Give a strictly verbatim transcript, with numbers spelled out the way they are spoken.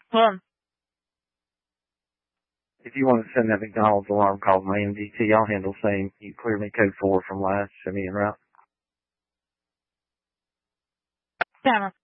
Well, If you want to send that McDonald's alarm call to my M D T, I'll handle same. You clear me code four from last, show me en route. Stammer.